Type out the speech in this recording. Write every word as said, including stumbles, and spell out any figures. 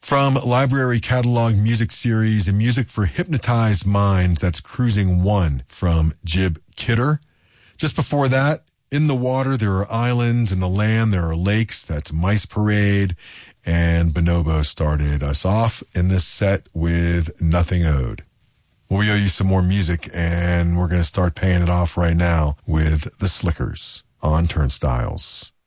From Library Catalog Music Series and Music for Hypnotized Minds, that's Cruising One from Jib Kidder. Just before that, In the Water, There Are Islands. In the Land, There Are Lakes. That's Mice Parade. And Bonobo started us off in this set with Nothing Owed. Well, we owe you some more music, and we're going to start paying it off right now with The Slickers on Turnstiles.